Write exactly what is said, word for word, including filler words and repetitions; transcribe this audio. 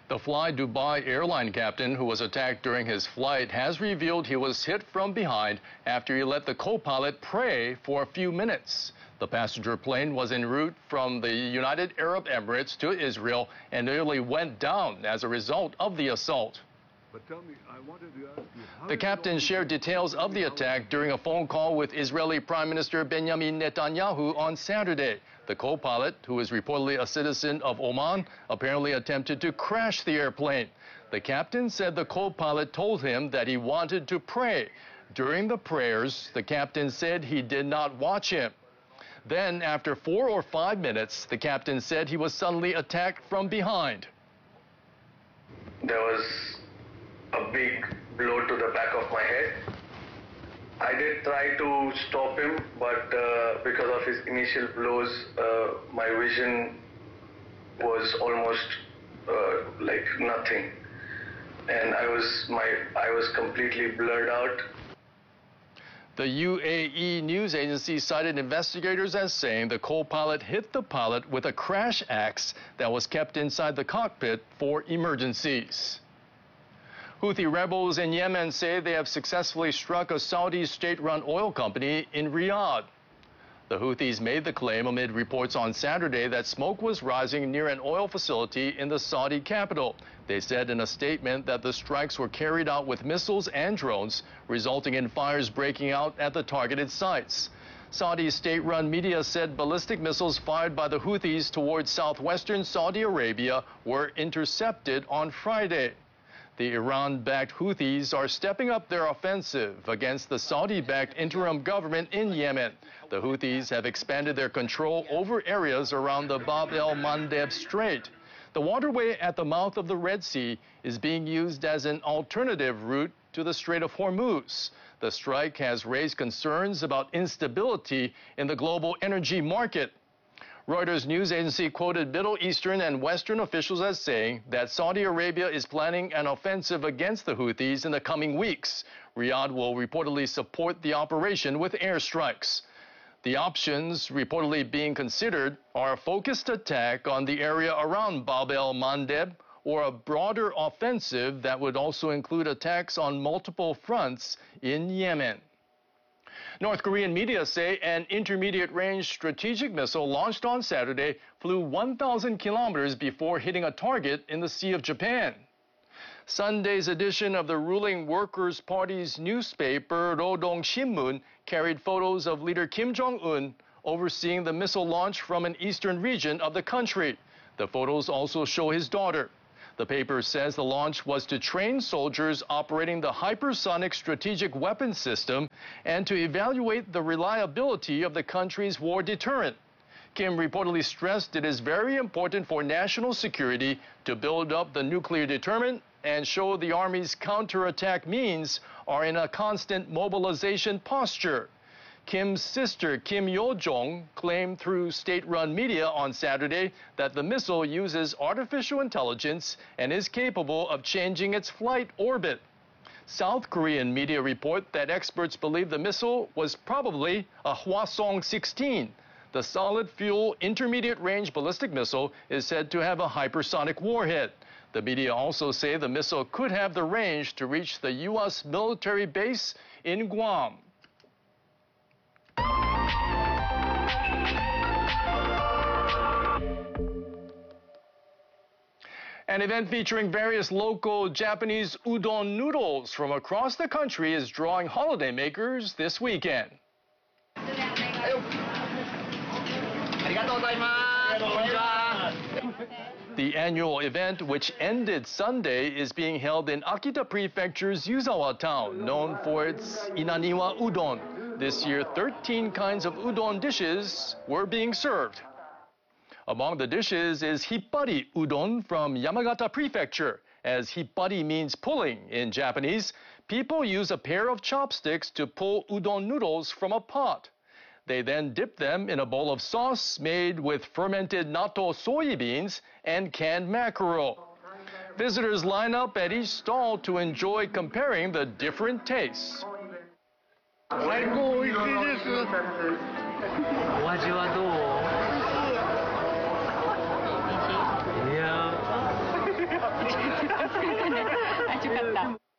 The Fly Dubai airline captain who was attacked during his flight has revealed he was hit from behind after he let the co-pilot pray for a few minutes. The passenger plane was en route from the United Arab Emirates to Israel and nearly went down as a result of the assault. But tell me, I wanted to ask you, how the captain shared details of the attack during a phone call with Israeli Prime Minister Benjamin Netanyahu on Saturday. The co-pilot, who is reportedly a citizen of Oman, apparently attempted to crash the airplane. The captain said the co-pilot told him that he wanted to pray. During the prayers, the captain said he did not watch him. Then, after four or five minutes, the captain said he was suddenly attacked from behind. There was a big blow to the back of my head. I did try to stop him, but uh, because of his initial blows, uh, my vision was almost uh, like nothing, and I was my I was completely blurred out. The U A E news agency cited investigators as saying the co-pilot hit the pilot with a crash axe that was kept inside the cockpit for emergencies. Houthi rebels in Yemen say they have successfully struck a Saudi state-run oil company in Riyadh. The Houthis made the claim amid reports on Saturday that smoke was rising near an oil facility in the Saudi capital. They said in a statement that the strikes were carried out with missiles and drones, resulting in fires breaking out at the targeted sites. Saudi state-run media said ballistic missiles fired by the Houthis towards southwestern Saudi Arabia were intercepted on Friday. The Iran-backed Houthis are stepping up their offensive against the Saudi-backed interim government in Yemen. The Houthis have expanded their control over areas around the Bab el-Mandeb Strait. The waterway at the mouth of the Red Sea is being used as an alternative route to the Strait of Hormuz. The strike has raised concerns about instability in the global energy market. Reuters news agency quoted Middle Eastern and Western officials as saying that Saudi Arabia is planning an offensive against the Houthis in the coming weeks. Riyadh will reportedly support the operation with airstrikes. The options reportedly being considered are a focused attack on the area around Bab el-Mandeb or a broader offensive that would also include attacks on multiple fronts in Yemen. North Korean media say an intermediate-range strategic missile launched on Saturday flew one thousand kilometers before hitting a target in the Sea of Japan. Sunday's edition of the ruling Workers' Party's newspaper, Rodong Shinmun, carried photos of leader Kim Jong-un overseeing the missile launch from an eastern region of the country. The photos also show his daughter. The paper says the launch was to train soldiers operating the hypersonic strategic weapons system and to evaluate the reliability of the country's war deterrent. Kim reportedly stressed it is very important for national security to build up the nuclear deterrent and show the Army's counterattack means are in a constant mobilization posture. Kim's sister, Kim Yo-jong, claimed through state-run media on Saturday that the missile uses artificial intelligence and is capable of changing its flight orbit. South Korean media report that experts believe the missile was probably a Hwasong sixteen. The solid-fuel intermediate-range ballistic missile is said to have a hypersonic warhead. The media also say the missile could have the range to reach the U S military base in Guam. An event featuring various local Japanese udon noodles from across the country is drawing holidaymakers this weekend. The annual event, which ended Sunday, is being held in Akita Prefecture's Yuzawa town, known for its Inaniwa udon. This year, thirteen kinds of udon dishes were being served. Among the dishes is hippari udon from Yamagata Prefecture. As hippari means pulling in Japanese, people use a pair of chopsticks to pull udon noodles from a pot. They then dip them in a bowl of sauce made with fermented natto soybeans and canned mackerel. Visitors line up at each stall to enjoy comparing the different tastes. 最高美味しいです。お味はどう？いや。 暑かったね。暑かった。